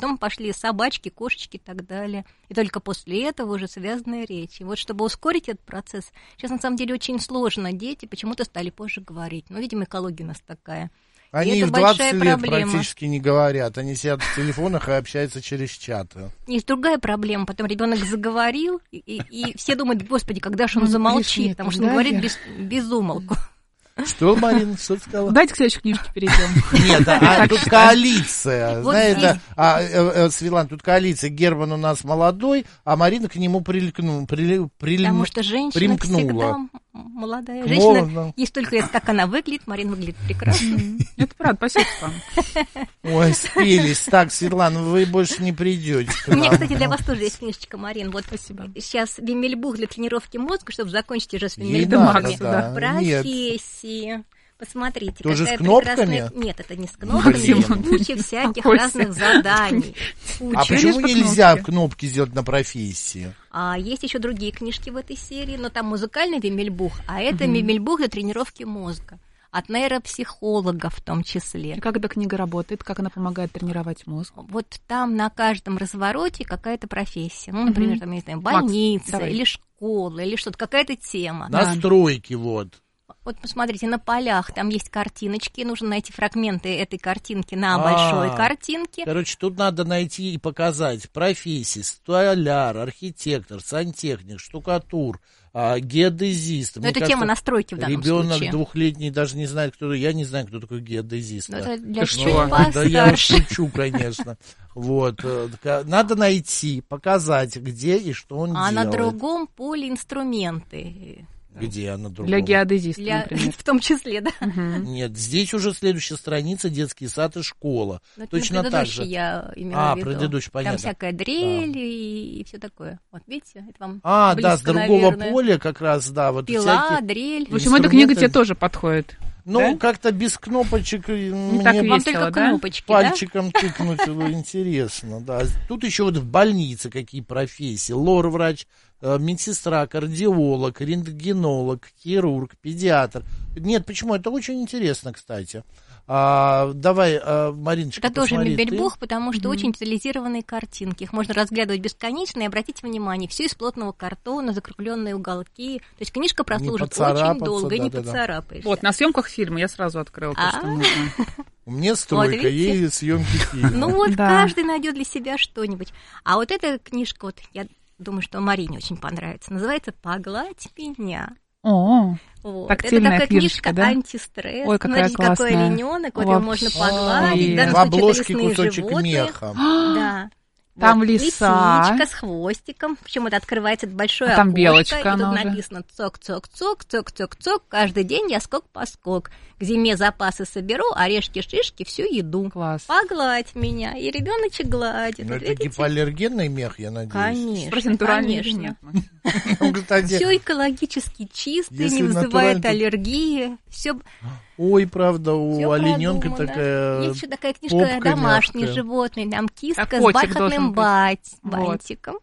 потом пошли собачки, кошечки и так далее. И только после этого уже связанная речь. И вот чтобы ускорить этот процесс, сейчас на самом деле очень сложно. Дети почему-то стали позже говорить. Ну, видимо, экология у нас такая. Они и в 20 лет практически не говорят. Они сидят в телефонах и общаются через чаты. Есть другая проблема. Потом ребенок заговорил, и все думают, господи, когда же он замолчит, потому что он говорит без умолку. Что, Марина, что ты сказала? Давайте к следующей книжке перейдем. Нет, тут коалиция. Знаете, Светлана, тут коалиция. Герман у нас молодой, а Марина к нему потому что женщина всегда молодая. Женщина, есть только лет, как она выглядит. Марина выглядит прекрасно. Это правда, спасибо вам. Ой, спелись. Так, Светлана, вы больше не придете. У меня, кстати, для вас тоже есть книжечка, Марин. Вот спасибо. Сейчас Вимельбух для тренировки мозга, чтобы закончить уже с Вимельбухами. Профессии. Посмотрите, тоже какая с кнопками? Прекрасная... Нет, это не с кнопками, куча всяких разных заданий. А почему нельзя кнопки сделать на профессии? Есть еще другие книжки в этой серии, но там музыкальный Вимельбух, а это Вимельбух для тренировки мозга. От нейропсихолога в том числе. И как эта книга работает, как она помогает тренировать мозг? Вот там на каждом развороте какая-то профессия. Ну, например, там, я не знаю, больница или школа, или что-то, какая-то тема. Настройки, вот. Вот посмотрите, на полях там есть картиночки, нужно найти фрагменты этой картинки на большой картинке. Короче, тут надо найти и показать профессии: столяр, архитектор, сантехник, штукатур, геодезист. Но это тема настройки в данном случае. Ребенок двухлетний даже не знает, кто... Я не знаю, кто такой геодезист. Это для да, я шучу, конечно. Вот. Надо найти, показать, где и что он делает. А на другом поле инструменты. Где она другом? Для геодезиста, например. В том числе, да. Нет, здесь уже следующая страница: детский сад и школа. Но точно так же. Я имела в виду. Предыдущий, понятно. Там всякая дрель и все такое. Вот видите, это вам близко, да, с другого наверное. Поля как раз, да. Вот пила, всякие дрель. В общем, эта книга тебе тоже подходит. Ну, да? как-то без кнопочек. Не так вам весело, только да? кнопочки, пальчиком тыкнуть, интересно, да. Тут еще вот в больнице какие профессии: лор-врач, медсестра, кардиолог, рентгенолог, хирург, педиатр. Нет, почему? Это очень интересно, кстати. Давай, Мариночка, это тоже посмотри, Мебельбух, потому что очень детализированные картинки. Их можно разглядывать бесконечно, и обратите внимание, все из плотного картона, закругленные уголки. То есть книжка прослужит очень долго, и не поцарапаешься. Вот, на съемках фильма я сразу открыла то, что нужно. Мне стройка, ей съемки фильма. Ну вот, каждый найдет для себя что-нибудь. А вот эта книжка, вот я думаю, что Марине очень понравится. Называется «Погладь меня». О, вот. тактильная это такая книжка, да? антистресс. Ой, какая смотрите, классная. какой олененок, вот его можно погладить. В обложке кусочек меха. Да. Там вот, лиса. лисичка с хвостиком. Причем это открывается большое окошко. Там белочка. И тут написано цок-цок-цок, цок-цок-цок. Каждый день я скок-поскок. К зиме запасы соберу, орешки-шишки, всю еду. Класс. Погладь меня. И ребеночек гладит. Ну, вот это гипоаллергенный мех, я надеюсь. Конечно, конечно. Все экологически чистое, не вызывает аллергии. Все. Ой, правда, у олененка такая. Есть еще такая книжка «Домашние животные». Там киска с бархатным бантиком.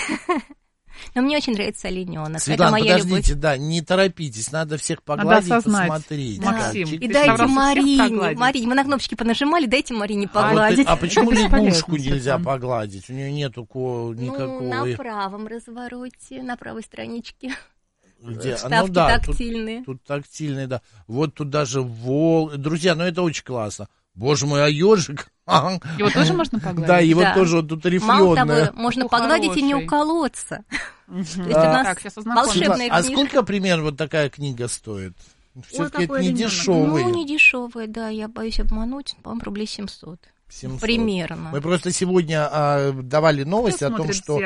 Но мне очень нравится олененок. Светлана, подождите, да, не торопитесь, надо всех погладить, посмотреть. Максим, и дайте Марине, мы на кнопочки понажимали, дайте Марине погладить. А почему лягушку нельзя погладить? У нее нету никакого. Ну, на правом развороте, на правой страничке. Где? Вставки тактильные. Тут тактильные, да. Вот тут даже Друзья, это очень классно. Боже мой, а ежик? Его тоже можно погладить? Да, его тоже вот тут рифленое. Мало того, можно погладить и не уколоться. То есть у нас волшебная книжка. А сколько примерно вот такая книга стоит? Все-таки это не дешевый. Ну, не дешевый, да, я боюсь обмануть, по-моему, рублей 700. Примерно. Мы просто сегодня давали новость о том, что...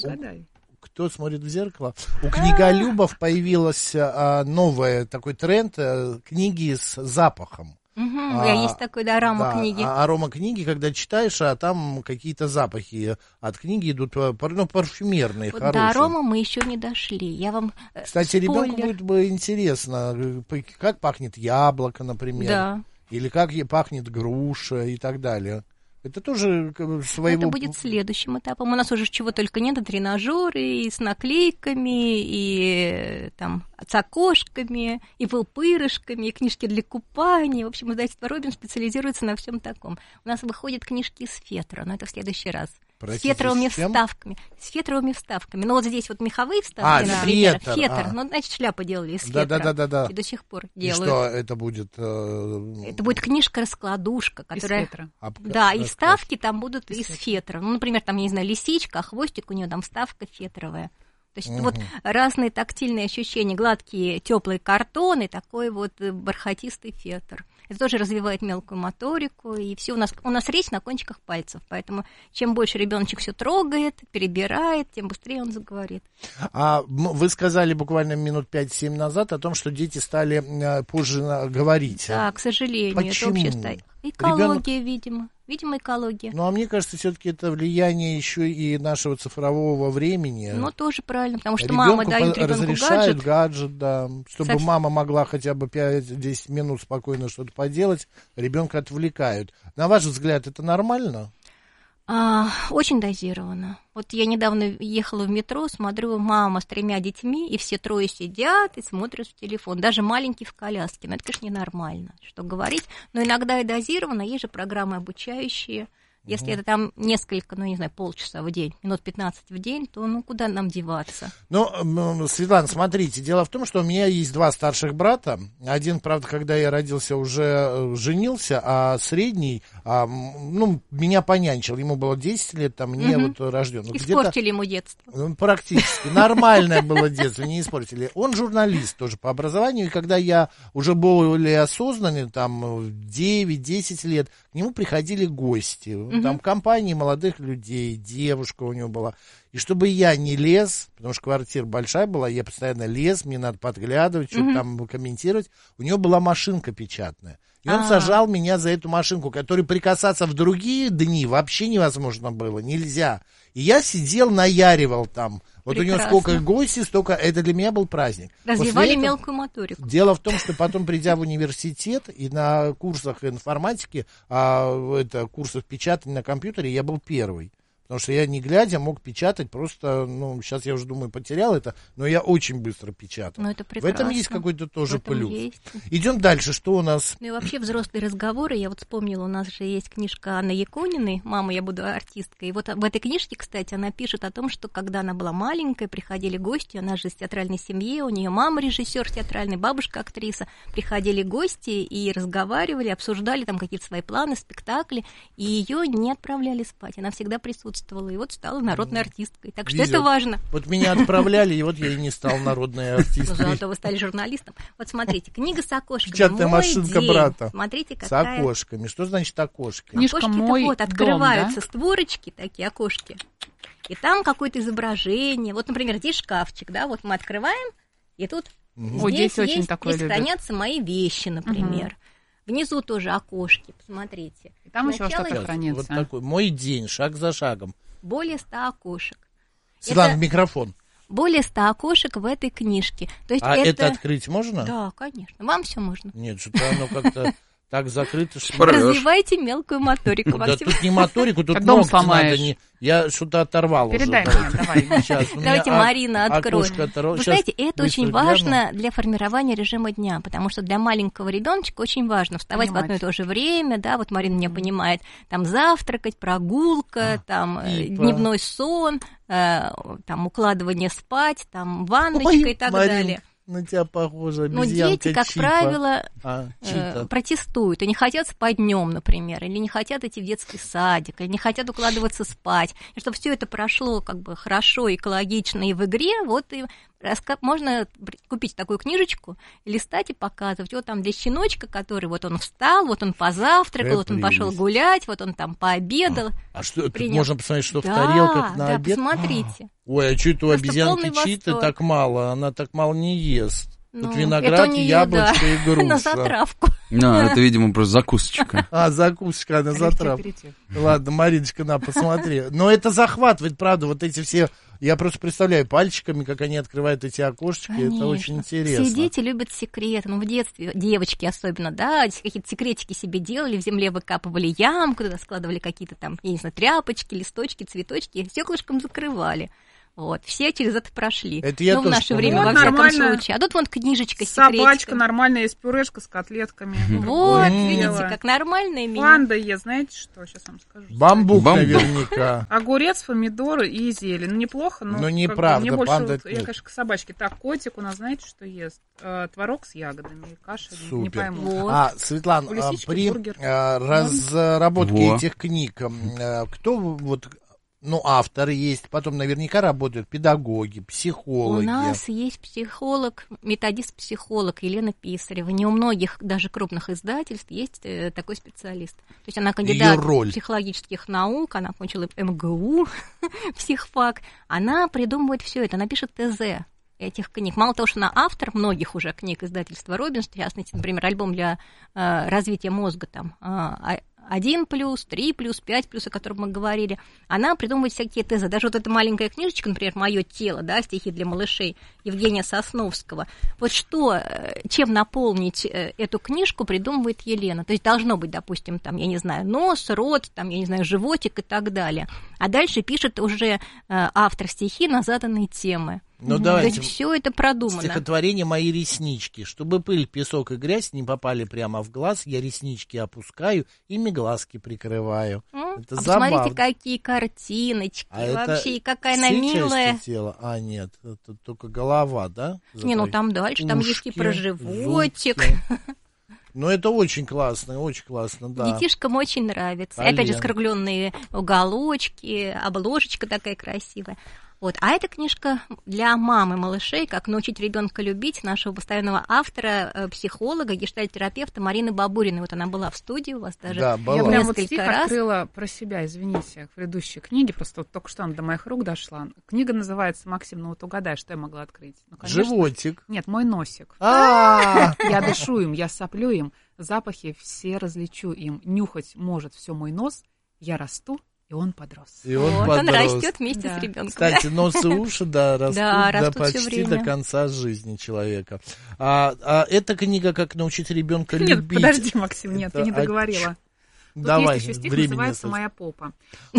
Кто смотрит в зеркало? У книголюбов появился новый такой тренд книги с запахом. Есть такой, да, арома-книги. Арома-книги, когда читаешь, а там какие-то запахи от книги идут, парфюмерные, вот хорошие. до арома мы еще не дошли. Я вам Кстати, ребенку будет бы интересно, как пахнет яблоко, например. Да. Или как пахнет груша и так далее. Это тоже своего... Это будет следующим этапом. У нас уже чего только нет, и тренажеры, и с наклейками, и там с окошками, и пылпырышками, и книжки для купания. В общем, издательство «Робин» специализируется на всем таком. У нас выходят книжки из фетра, но это в следующий раз. Простите, с фетровыми вставками. С фетровыми вставками. Ну, вот здесь вот меховые вставки, например. Фетр. Ну, значит, шляпу делали из фетра. Да. И до сих пор И делают. что это будет? Это будет книжка-раскладушка, которая... Из фетра. Да, и вставки там будут из фетра. Ну, например, там, я не знаю, лисичка, а хвостик у нее там вставка фетровая. То есть вот разные тактильные ощущения, гладкие теплые картоны, такой вот бархатистый фетр. Это тоже развивает мелкую моторику, и все у нас речь на кончиках пальцев, поэтому чем больше ребеночек все трогает, перебирает, тем быстрее он заговорит. А вы сказали буквально минут 5-7 назад о том, что дети стали позже говорить. Да, к сожалению, Почему? это общество. Экология, видимо. Видимо, экология. Ну, а мне кажется, все-таки это влияние еще и нашего цифрового времени. Ну, тоже правильно, потому что мама дает ребенку разрешают гаджет, да, чтобы мама могла хотя бы 5-10 минут спокойно что-то поделать, ребенка отвлекают. На ваш взгляд, это нормально? Очень дозировано. Вот я недавно ехала в метро, смотрю, мама с 3 детьми, и все 3 сидят и смотрят в телефон. Даже маленький в коляске. Но это, конечно, ненормально, что говорить. Но иногда и дозировано. Есть же программы обучающие. Если это там несколько, ну, не знаю, полчаса в день, минут 15 в день, то ну куда нам деваться? Ну, Светлана, смотрите, дело в том, что у меня есть 2 старших брата. Один, правда, когда я родился, уже женился, а средний, меня понянчил. Ему было 10 лет, там, мне вот рожден. Испортили ему детство. Практически. Нормальное было детство, не испортили. Он журналист тоже по образованию, и когда я уже более осознанный, там, 9-10 лет, к нему приходили гости. Там компании молодых людей, девушка у него была. И чтобы я не лез, потому что квартира большая была, я постоянно лез, мне надо подглядывать, что-то там комментировать. У него была машинка печатная. И он сажал меня за эту машинку, которой прикасаться в другие дни вообще невозможно было, нельзя. И я сидел, наяривал там. Вот прекрасно. У него сколько гостей, столько... Это для меня был праздник. Развивали мелкую моторику. Дело в том, что потом, придя в университет и на курсах информатики, курсах печатания на компьютере, я был первый. Потому что я, не глядя, мог печатать просто, сейчас я уже думаю, потерял это, но я очень быстро печатал. Ну, это прекрасно. В этом есть какой-то тоже плюс. Есть. Идем дальше, что у нас? Ну и вообще взрослые разговоры, я вот вспомнила, у нас же есть книжка Анны Якониной «Мама, я буду артисткой». И вот в этой книжке, кстати, она пишет о том, что когда она была маленькая, приходили гости, она же из театральной семьи, у нее мама режиссер театральный, бабушка актриса, приходили гости и разговаривали, обсуждали там какие-то свои планы, спектакли, и ее не отправляли спать, она всегда присутствовала. И вот стала народной артисткой. Так что это важно. Вот меня отправляли, и вот я и не стал народной артисткой. Ну, зато вы стали журналистом. Вот смотрите, книга с окошками. Печатная машинка брата. Смотрите, какая... С окошками. Что значит окошки? Книжка окошки «Мой вот дом», открываются да? створочки, такие окошки. И там какое-то изображение. Вот, например, здесь шкафчик, да, вот мы открываем, и тут здесь очень такое здесь хранятся мои вещи, например. Внизу тоже окошки, посмотрите. И там еще что-то хранится. Вот такой мой день, шаг за шагом. Более 100 окошек. Светлана, микрофон. Более 100 окошек в этой книжке. То есть это открыть можно? Да, конечно. Вам все можно. Нет, что-то оно как-то так закрыто, что... Развивайте мелкую моторику, Да Максим. тут не моторику, тут дом ногти сломаешь. надо. Я что-то оторвал Передай уже. мне, давай. Сейчас, Давайте Марина откроет. Вы Сейчас знаете, это очень быстро важно для формирования режима дня, потому что для маленького ребеночка очень важно вставать в одно и то же время, да, вот Марина меня понимает, там завтракать, прогулка, там дневной сон, там укладывание спать, там ванночка и так далее. На тебя похоже, Но обезьянка дети, как Чипа. правило, Чита. протестуют и не хотят спать днем, например, или не хотят идти в детский садик, или не хотят укладываться спать. И чтобы все это прошло как бы хорошо, экологично и в игре, вот и можно купить такую книжечку, листать и показывать. Вот там для щеночка, который вот он встал, вот он позавтракал, вот он пошел гулять, вот он там пообедал. А что, тут можно посмотреть, что в тарелках на обед? Да, посмотрите. Ой, а что это у Просто обезьянки полный Читы восторг. так мало? Она так мало не ест. Тут виноград, яблочко и груша. На затравку. Это, видимо, просто закусочка. Закусочка на затравку. Ладно, Мариночка, посмотри. Но это захватывает, правда, вот эти все... Я просто представляю пальчиками, как они открывают эти окошечки. Конечно. Это очень интересно. Все дети любят секреты. В детстве, девочки особенно, да, какие-то секретики себе делали, в земле выкапывали ямку, туда складывали какие-то там, я не знаю, тряпочки, листочки, цветочки, стеклышком закрывали. Вот, все через это прошли. Это я тоже в наше время, вот во всяком случае. А тут вон книжечка с секретиками. Собачка нормальная, есть пюрешка с котлетками. Вот, видите, как нормальное меню. Панда ест, знаете что, сейчас вам скажу. Бамбук наверняка. Огурец, помидоры и зелень. Неплохо, но... Ну, неправда, мне больше, панда... Я, конечно, к собачке. Так, котик у нас, знаете, что ест? Творог с ягодами, каша, не пойму. Вот. Светлана, при разработке этих книг, кто вот... авторы есть, потом наверняка работают педагоги, психологи. У нас есть психолог, методист-психолог Елена Писарева. Не у многих, даже крупных издательств, есть такой специалист. То есть она кандидат психологических наук, она окончила МГУ, психфак. Она придумывает все это, она пишет ТЗ этих книг. Мало того, что она автор многих уже книг издательства Робинс, в частности, например, альбом для развития мозга, там, 1+, 3+, 5+, о котором мы говорили, она придумывает всякие тезы. Даже вот эта маленькая книжечка, например, «Мое тело», да, стихи для малышей Евгения Сосновского. Вот что, чем наполнить эту книжку, придумывает Елена. То есть должно быть, допустим, там, я не знаю, нос, рот, там, я не знаю, животик и так далее. А дальше пишет уже автор стихи на заданные темы. То есть все это продумано. Стихотворение «Мои реснички». Чтобы пыль, песок и грязь не попали прямо в глаз, я реснички опускаю, ими глазки прикрываю. Это забавно. Посмотрите, какие картиночки. Вообще, какая она милая. Тела? Нет, это только голова, да? Там дальше, там есть и про животик. Это очень классно, да. Детишкам очень нравится. Опять же, скругленные уголочки, обложечка такая красивая. Вот. А эта книжка для мамы малышей «Как научить ребенка любить» нашего постоянного автора, психолога, гештальт-терапевта Марины Бабуриной. Вот она была в студии у вас даже была. Я прям вот стих открыла про себя, извините, в предыдущей книге, просто вот только что она до моих рук дошла. Книга называется «Максим, вот угадай, что я могла открыть». Конечно, животик. Нет, мой носик. Я дышу им, я соплю им, запахи все различу им, нюхать может все мой нос, я расту, и он подрос. Он растет вместе с ребенком. Кстати, нос и уши, растут почти до конца жизни человека. Эта книга «Как научить ребенка любить». Нет, подожди, Максим, нет, ты не договорила. Тут давай, есть еще стих, называется «Моя попа».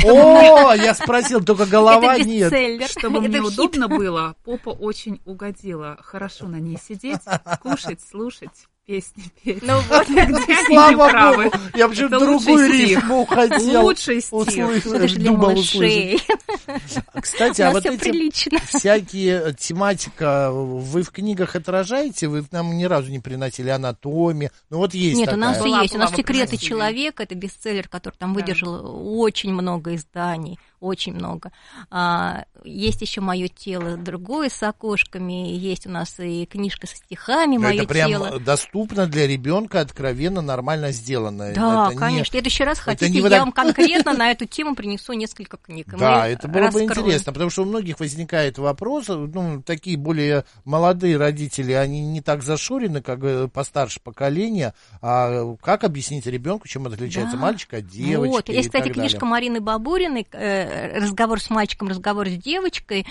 Я спросил, только голова нет. Чтобы мне удобно было, попа очень угодила. Хорошо на ней сидеть, кушать, слушать, песни петь. Слава Богу, я почему-то другую рифму хотел. Лучший стих. Это же для малышей. Кстати, а вот эти всякие тематика, вы в книгах отражаете? Вы нам ни разу не приносили анатомию. Есть Нет, такая. у нас есть. У нас «Секреты человека», это бестселлер, который там выдержал очень много изданий. Очень много. Есть еще «Мое тело», другое с окошками. Есть у нас и книжка со стихами «Мое тело». Это прям доступно для ребенка, откровенно, нормально сделано. Да, конечно. В следующий раз хотите, я вам конкретно на эту тему принесу несколько книг. Да, это было бы интересно, потому что у многих возникает вопрос, такие более молодые родители, они не так зашорены, как постарше поколение. А как объяснить ребенку, чем отличается мальчик от девочки? Вот, есть, кстати, книжка Марины Бабуриной «Разговор с мальчиком, разговор с девочкой».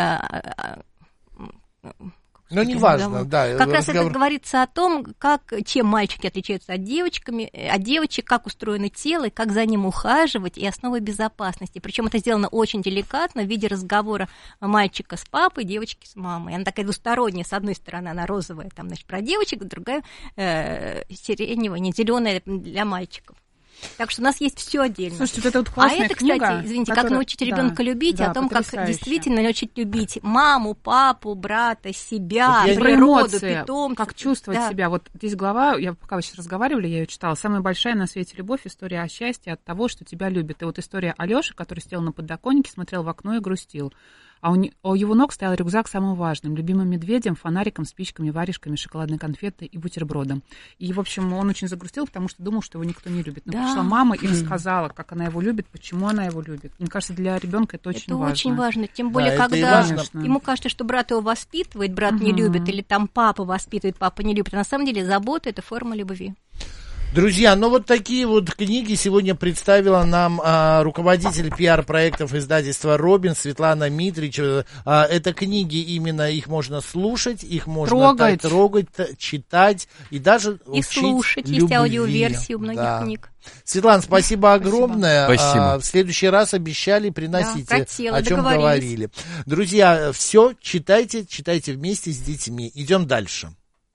Неважно, да. Как раз это говорится о том, чем мальчики отличаются от девочек, как устроено тело, как за ним ухаживать, и основы безопасности. Причем это сделано очень деликатно в виде разговора мальчика с папой, девочки с мамой. Она такая двусторонняя. С одной стороны, она розовая, там, значит, про девочек, другая сиреневая, не зеленая для мальчиков. Так что у нас есть все отдельно. Слушайте, вот это вот классная книга, книга, извините, «Как научить ребенка любить», о том, как действительно научить любить маму, папу, брата, себя, природу, питомца. Как чувствовать себя. Вот здесь глава, пока вы сейчас разговаривали, я ее читала. «Самая большая на свете любовь, история о счастье от того, что тебя любят». И вот история Алёши, который сидел на подоконнике, смотрел в окно и грустил. А у его ног стоял рюкзак с самым важным, любимым медведем, фонариком, спичками, варежками, шоколадной конфетой и бутербродом. И, в общем, он очень загрустил, потому что думал, что его никто не любит. Но пришла мама и рассказала, как она его любит, почему она его любит. Мне кажется, для ребенка это очень важно. Это очень важно, тем более, когда ему кажется, что брат его воспитывает, брат не любит, или там папа воспитывает, папа не любит. А на самом деле забота — это форма любви. Друзья, ну вот такие вот книги сегодня представила нам руководитель пиар-проектов издательства «Робин» Светлана Митричева. Это книги именно, их можно слушать, их можно трогать, читать и даже и учить слушать. любви. Есть аудиоверсии у многих книг. Светлана, спасибо огромное. Спасибо. В следующий раз обещали, приносите, о чем договорились. говорили. Друзья, все, читайте вместе с детьми. Идем дальше.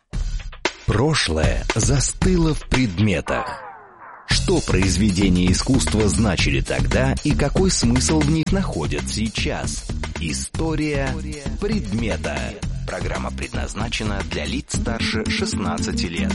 Прошлое застыло в предметах. Что произведения искусства значили тогда и какой смысл в них находят сейчас? История предмета. Программа предназначена для лиц старше 16 лет.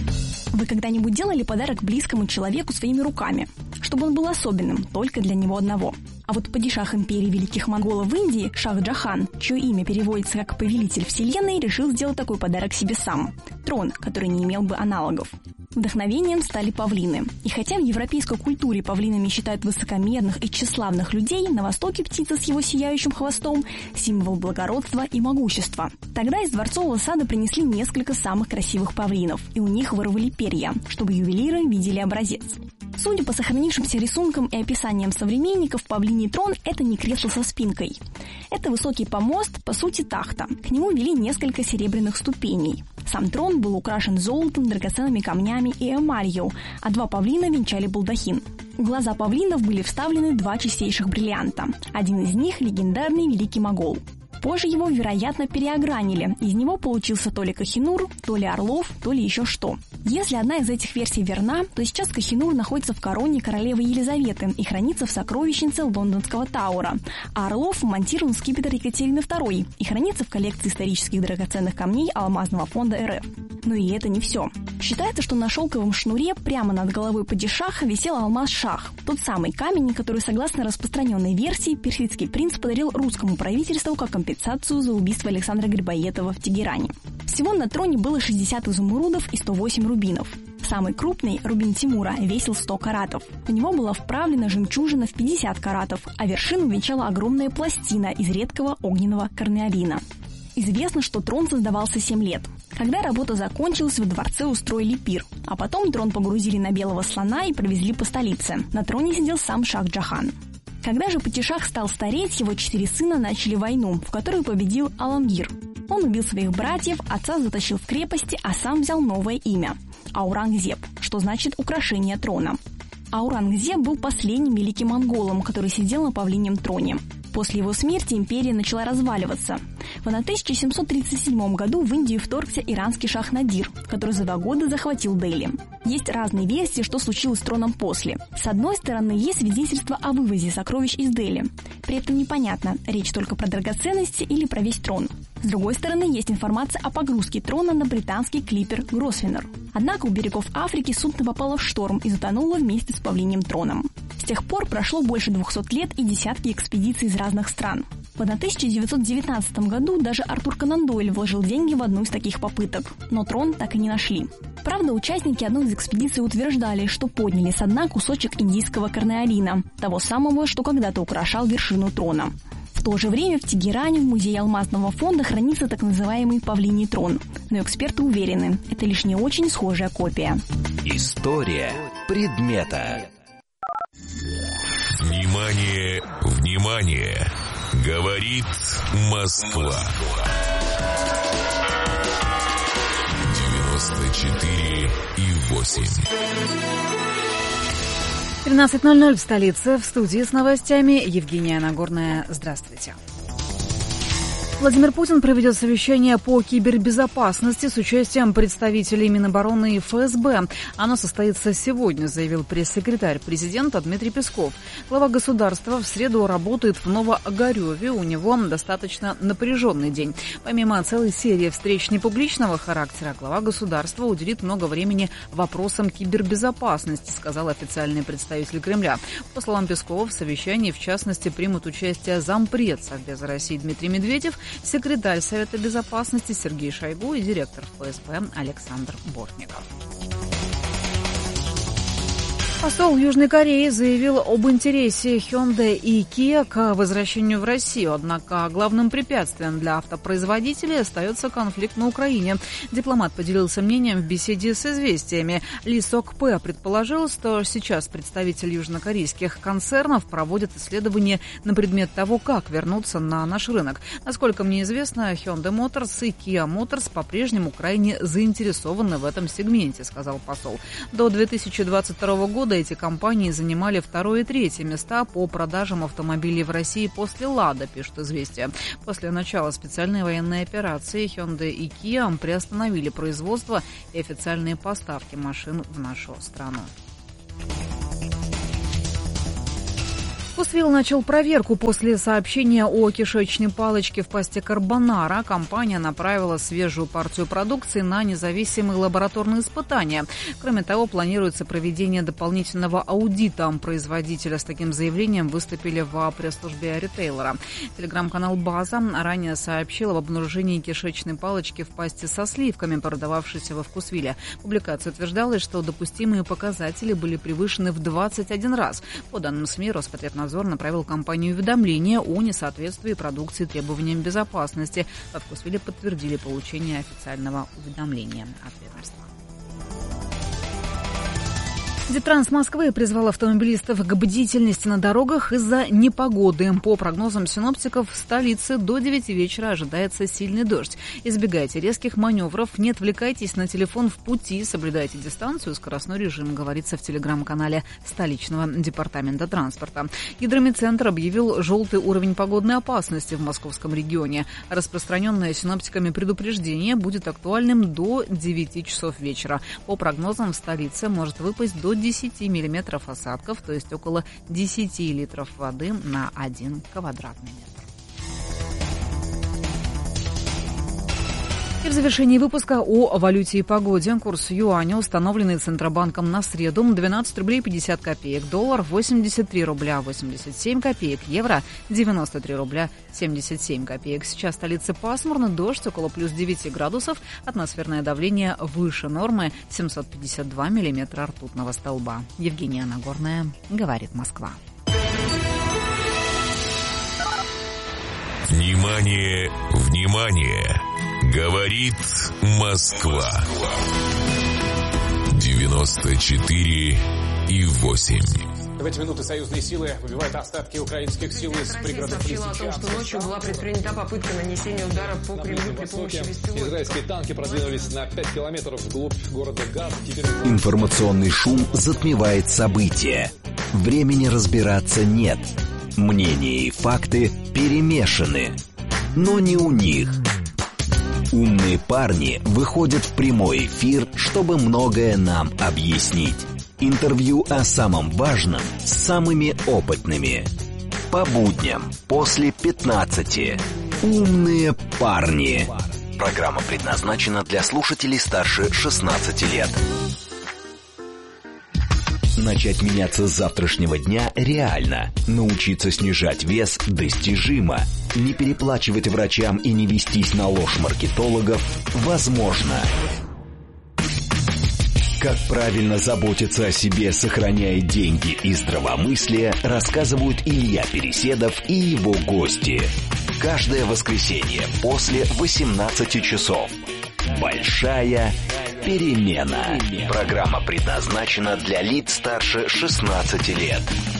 Вы когда-нибудь делали подарок близкому человеку своими руками, чтобы он был особенным только для него одного? А вот падишах империи великих монголов в Индии Шах-Джахан, чье имя переводится как «повелитель вселенной», решил сделать такой подарок себе сам – трон, который не имел бы аналогов. Вдохновением стали павлины. И хотя в европейской культуре павлинами считают высокомерных и тщеславных людей, на Востоке птица с его сияющим хвостом – символ благородства и могущества. Тогда из дворцового сада принесли несколько самых красивых павлинов, и у них вырвали перья, чтобы ювелиры видели образец. Судя по сохранившимся рисункам и описаниям современников, павлиний трон – это не кресло со спинкой. Это высокий помост, по сути тахта. К нему вели несколько серебряных ступеней. Сам трон был украшен золотом, драгоценными камнями и эмалью, а два павлина венчали балдахин. В глаза павлинов были вставлены два чистейших бриллианта. Один из них – легендарный Великий Могол. Позже его, вероятно, переогранили. Из него получился то ли Кохинур, то ли Орлов, то ли еще что. Если одна из этих версий верна, то сейчас Кохинур находится в короне королевы Елизаветы и хранится в сокровищнице лондонского Тауэра, а Орлов вмонтирован в скипетр Екатерины II и хранится в коллекции исторических драгоценных камней Алмазного фонда РФ. Но и это не все. Считается, что на шелковом шнуре прямо над головой падишаха висел алмаз-шах, тот самый камень, который, согласно распространенной версии, персидский принц подарил русскому правительству как компенсацию за убийство Александра Грибоедова в Тегеране. Всего на троне было 60 изумрудов и 108 рубинов. Самый крупный, рубин Тимура, весил 100 каратов. В него была вправлена жемчужина в 50 каратов, а вершину венчала огромная пластина из редкого огненного корнеолина. Известно, что трон создавался 7 лет. Когда работа закончилась, во дворце устроили пир, а потом трон погрузили на белого слона и провезли по столице. На троне сидел сам Шах-Джахан. Когда же падишах стал стареть, его 4 сына начали войну, в которой победил Аламгир. Он убил своих братьев, отца затащил в крепости, а сам взял новое имя – Аурангзеб, что значит «украшение трона». Аурангзеб был последним великим монголом, который сидел на павлиньем троне. После его смерти империя начала разваливаться. В 1737 году в Индию вторгся иранский шах Надир, который за 2 года захватил Дели. Есть разные версии, что случилось с троном после. С одной стороны, есть свидетельство о вывозе сокровищ из Дели. При этом непонятно, речь только про драгоценности или про весь трон. С другой стороны, есть информация о погрузке трона на британский клипер Гросвеннер. Однако у берегов Африки судно попало в шторм и затонуло вместе с павлиньим троном. С тех пор прошло больше 200 лет и десятки экспедиций из разных стран. В 1919 году даже Артур Конан Дойль вложил деньги в одну из таких попыток, но трон так и не нашли. Правда, участники одной из экспедиций утверждали, что подняли со дна кусочек индийского корнеолина, того самого, что когда-то украшал вершину трона. В то же время в Тегеране в музее Алмазного фонда хранится так называемый павлиний трон. Но эксперты уверены, это лишь не очень схожая копия. История предмета. Внимание, внимание! Говорит Москва. 94,8. 13:00 в столице. В студии с новостями Евгения Нагорная. Здравствуйте. Владимир Путин проведет совещание по кибербезопасности с участием представителей Минобороны и ФСБ. Оно состоится сегодня, заявил пресс-секретарь президента Дмитрий Песков. Глава государства в среду работает в Новоогарёве. У него достаточно напряженный день. Помимо целой серии встреч непубличного характера, глава государства уделит много времени вопросам кибербезопасности, сказал официальный представитель Кремля. По словам Пескова, в совещании, в частности, примут участие зампред Совбеза России Дмитрий Медведев, секретарь Совета Безопасности Сергей Шойгу и директор ФСБ Александр Бортников. Посол Южной Кореи заявил об интересе Hyundai и Kia к возвращению в Россию. Однако главным препятствием для автопроизводителей остается конфликт на Украине. Дипломат поделился мнением в беседе с «Известиями». Ли Сок Пэ предположил, что сейчас представители южнокорейских концернов проводят исследования на предмет того, как вернуться на наш рынок. Насколько мне известно, Hyundai Motors и Kia Motors по-прежнему крайне заинтересованы в этом сегменте, сказал посол. До 2022 года эти компании занимали 2 и 3 места по продажам автомобилей в России после «Лада», пишет «Известия». После начала специальной военной операции Hyundai и Kia приостановили производство и официальные поставки машин в нашу страну. Вкусвилл начал проверку после сообщения о кишечной палочке в пасте карбонара. Компания направила свежую партию продукции на независимые лабораторные испытания. Кроме того, планируется проведение дополнительного аудита. Производителя с таким заявлением выступили в пресс-службе ритейлера. Телеграм-канал «База» ранее сообщил об обнаружении кишечной палочки в пасте со сливками, продававшейся во Вкусвилле. Публикация утверждалась, что допустимые показатели были превышены в 21 раз. По данным СМИ, Роспотребнадзор направил компанию уведомление о несоответствии продукции требованиям безопасности. Во Вкусвилле подтвердили получение официального уведомления от ведомства. Дитранс Москвы призвал автомобилистов к бдительности на дорогах из-за непогоды. По прогнозам синоптиков, в столице до 9 вечера ожидается сильный дождь. Избегайте резких маневров, не отвлекайтесь на телефон в пути, соблюдайте дистанцию, скоростной режим, говорится в телеграм-канале столичного департамента транспорта. Гидромедцентр объявил желтый уровень погодной опасности в московском регионе. Распространенное синоптиками предупреждение будет актуальным до 9 часов вечера. По прогнозам, в столице может выпасть до 10 миллиметров осадков, то есть около 10 литров воды на 1 квадратный метр. И в завершении выпуска о валюте и погоде. Курс юаня, установленный Центробанком на среду, 12 рублей 50 копеек. Доллар 83 рубля 87 копеек. Евро 93 рубля 77 копеек. Сейчас в столице пасмурно, дождь, около плюс 9 градусов. Атмосферное давление выше нормы, 752 миллиметра ртутного столба. Евгения Нагорная, говорит Москва. Внимание, внимание! Говорит Москва. 94,8. В эти минуты союзные силы выбивают остатки украинских сил из пригородов Лисичанска. Россия сообщила о том, что ночью была предпринята попытка нанесения удара по Кремлю при помощи беспилотников. Израильские танки продвинулись на 5 километров вглубь города Газ. Информационный шум затмевает события. Времени разбираться нет. Мнения и факты перемешаны. Но не у них. Умные парни выходят в прямой эфир, чтобы многое нам объяснить. Интервью о самом важном с самыми опытными. По будням после 15. Умные парни. Программа предназначена для слушателей старше 16 лет. Начать меняться с завтрашнего дня реально. Научиться снижать вес достижимо. Не переплачивать врачам и не вестись на ложь маркетологов возможно. Как правильно заботиться о себе, сохраняя деньги и здравомыслие, рассказывают Илья Переседов и его гости. Каждое воскресенье после 18 часов. Большая перемена. Программа предназначена для лиц старше 16 лет.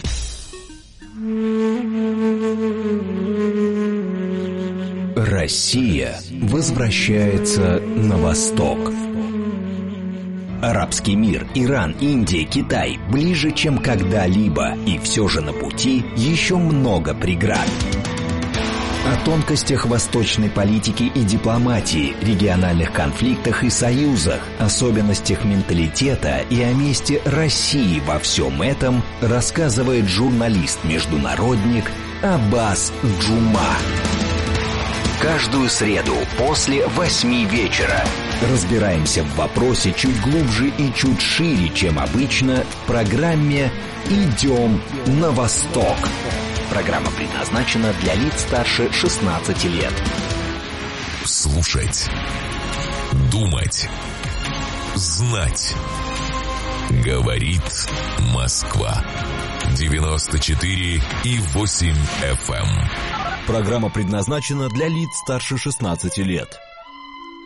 Россия возвращается на восток. Арабский мир, Иран, Индия, Китай ближе, чем когда-либо. И все же на пути еще много преград. О тонкостях восточной политики и дипломатии, региональных конфликтах и союзах, особенностях менталитета и о месте России во всем этом рассказывает журналист-международник Аббас Джума. Каждую среду после 8 вечера разбираемся в вопросе чуть глубже и чуть шире, чем обычно, в программе «Идем на восток». Программа предназначена для лиц старше 16 лет. Слушать, думать, знать. Говорит Москва. 94,8 FM. Программа предназначена для лиц старше 16 лет.